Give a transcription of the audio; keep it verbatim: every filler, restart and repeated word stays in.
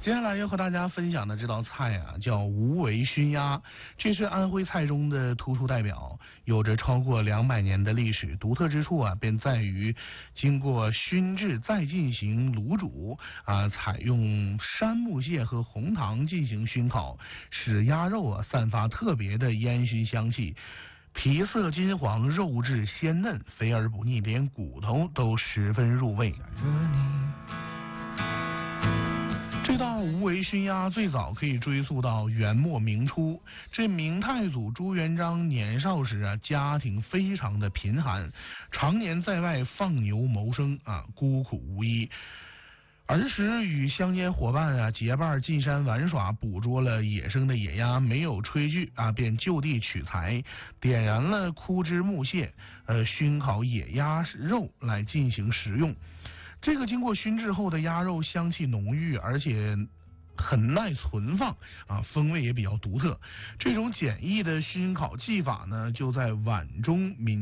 接下来要和大家分享的这道菜啊，叫无为熏鸭，这是安徽菜中的突出代表，有着超过两百年的历史。独特之处啊，便在于经过熏制再进行卤煮啊，采用杉木屑和红糖进行熏烤，使鸭肉啊散发特别的烟熏香气。皮色金黄，肉质鲜嫩，肥而不腻，连骨头都十分入味。这道无为熏鸭最早可以追溯到元末明初，这明太祖朱元璋年少时啊，家庭非常的贫寒，常年在外放牛谋生啊，孤苦无依。儿时与乡间伙伴啊结伴进山玩耍，捕捉了野生的野鸭，没有炊具啊，便就地取材，点燃了枯枝木屑，呃，熏烤野鸭肉来进行食用。这个经过熏制后的鸭肉香气浓郁，而且很耐存放啊，风味也比较独特。这种简易的熏烤技法呢，就在皖中民